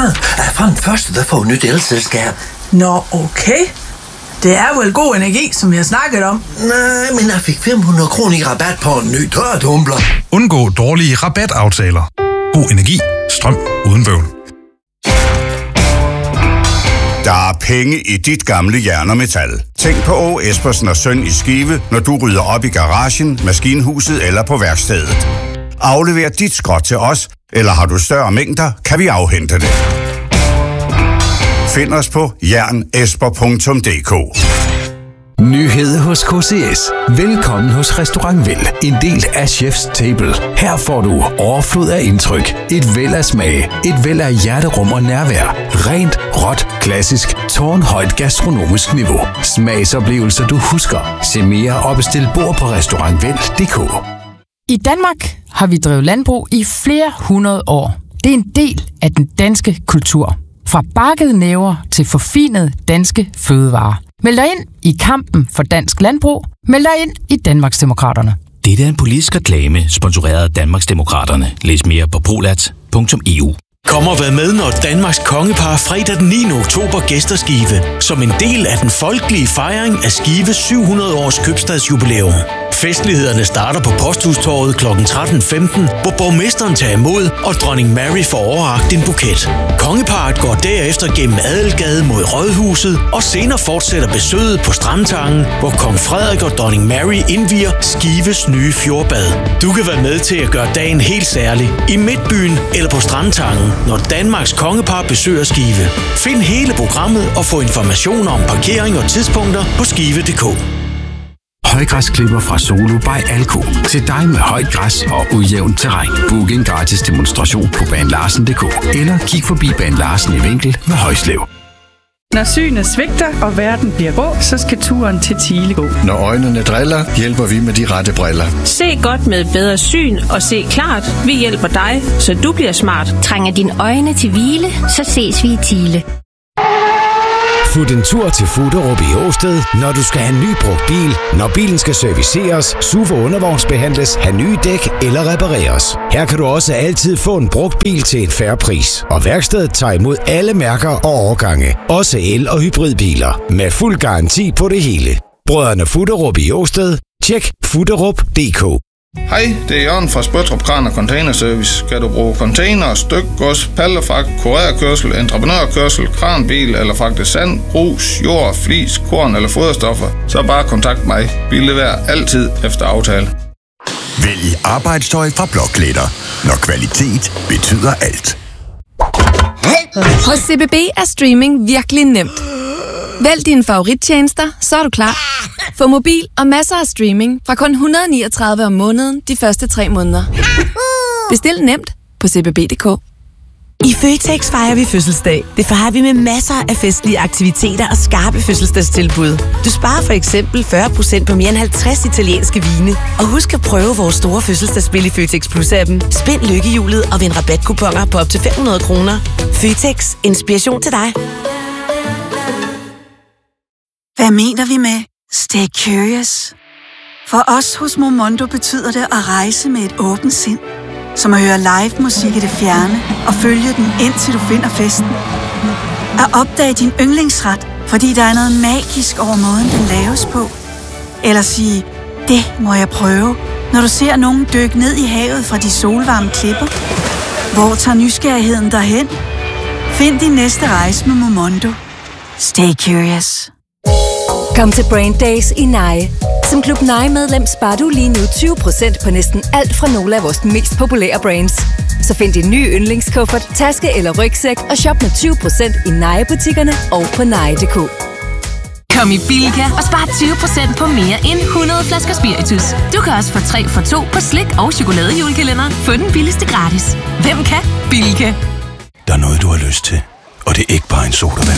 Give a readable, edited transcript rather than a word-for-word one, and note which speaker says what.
Speaker 1: fra den første, der får nyt elselskab.
Speaker 2: Nå, okay. Det er vel god energi, som jeg har snakket om.
Speaker 1: Nej, men jeg fik 500 kroner i rabat på en ny dørtumbler.
Speaker 3: Undgå dårlige rabataftaler. God energi. Strøm uden bøvl.
Speaker 4: Der er penge i dit gamle jern og metal. Tænk på Å. Espersen og Søn i Skive, når du rydder op i garagen, maskinhuset eller på værkstedet. Aflever dit skrot til os, eller har du større mængder, kan vi afhente det. Find os på jernesper.dk.
Speaker 5: Nyhed hos KCS. Velkommen hos Restaurant Vel. En del af Chef's Table. Her får du overflod af indtryk, et væld af smag, et væld af hjerterum og nærvær. Rent, råt, klassisk, tårnhøjt gastronomisk niveau. Smagsoplevelser du husker. Se mere og bestil bord på restaurantvel.dk.
Speaker 6: I Danmark har vi drevet landbrug i flere hundrede år. Det er en del af den danske kultur. Fra bakkede næver til forfinede danske fødevarer. Meld dig ind i kampen for dansk landbrug. Meld dig ind i Danmarksdemokraterne.
Speaker 7: Dette er en politisk reklame, sponsoreret af Danmarksdemokraterne. Læs mere på prolat.eu.
Speaker 8: Kom og vær med, når Danmarks kongepar fredag den 9. oktober gæster Skive. Som en del af den folkelige fejring af Skives 700 års købstadsjubilæum. Festlighederne starter på Posthustorvet kl. 13.15, hvor borgmesteren tager imod, og dronning Mary får overrakt en buket. Kongeparret går derefter gennem Adelgade mod Rådhuset, og senere fortsætter besøget på Strandtangen, hvor kong Frederik og dronning Mary indvier Skives nye fjordbad. Du kan være med til at gøre dagen helt særlig i Midtbyen eller på Strandtangen, når Danmarks kongepar besøger Skive. Find hele programmet og få informationer om parkering og tidspunkter på skive.dk.
Speaker 5: Højgræsklipper fra Solo by Alko. Til dig med højt græs og ujævnt terræn. Book en gratis demonstration på banelarsen.dk eller kig forbi Bane Larsen i Vinkel ved Højslev.
Speaker 9: Når synet svigter, og verden bliver grå, så skal turen til Thiele gå.
Speaker 10: Når øjnene driller, hjælper vi med de rette briller.
Speaker 11: Se godt med bedre syn og se klart. Vi hjælper dig, så du bliver smart.
Speaker 12: Trænger dine øjne til hvile, så ses vi i Thiele.
Speaker 13: Fut en tur til Fuderup i Åsted, når du skal have en ny brugt bil, når bilen skal serviceres, SUV og undervognsbehandles, have nye dæk eller repareres. Her kan du også altid få en brugt bil til en fair pris. Og værkstedet tager imod alle mærker og årgange, også el- og hybridbiler, med fuld garanti på det hele. Brødrene Fuderup i Åsted. Tjek fuderup.dk.
Speaker 14: Hej, det er Jørgen fra Spøttrup Kran og Container Service. Skal du bruge container, stykgods, pallefragt, kurerkørsel, entreprenørkørsel, kranbil eller fragte sand, grus, jord, flis, korn eller foderstoffer, så bare kontakt mig. Vi leverer altid efter aftale.
Speaker 15: Vælg arbejdstøj fra Blokletter, når kvalitet betyder alt.
Speaker 16: Hos CBB er streaming virkelig nemt. Vælg dine favorittjenester, så er du klar. Få mobil og masser af streaming fra kun 139 om måneden de første 3 måneder. Bestil nemt på cbb.dk.
Speaker 17: I Føtex fejrer vi fødselsdag. Det fejrer vi med masser af festlige aktiviteter og skarpe fødselsdagstilbud. Du sparer for eksempel 40% på mere end 50 italienske vine. Og husk at prøve vores store fødselsdagsspil i Føtex Plus-appen. Spind lykkehjulet og vind rabatkuponer på op til 500 kroner. Føtex. Inspiration til dig.
Speaker 18: Hvad mener vi med Stay Curious? For os hos Momondo betyder det at rejse med et åbent sind. Som at høre live musik i det fjerne og følge den indtil du finder festen. At opdage din yndlingsret, fordi der er noget magisk over måden, den laves på. Eller sige, det må jeg prøve, når du ser nogen dykke ned i havet fra de solvarme klipper. Hvor tager nysgerrigheden derhen? Find din næste rejse med Momondo. Stay curious.
Speaker 19: Kom til Brand Days i Nye. Som Klub Nye-medlem sparer du lige nu 20% på næsten alt fra nogle af vores mest populære brands. Så find din nye yndlingskuffert, taske eller rygsæk og shop med 20% i Nye-butikkerne og på nye.dk.
Speaker 20: Kom i Bilka og spar 20% på mere end 100 flasker spiritus. Du kan også få 3 for 2 på slik- og chokoladejulekalender. Få den billigste gratis. Hvem kan? Bilka.
Speaker 21: Der er noget, du har lyst til, og det er ikke bare en sodavand.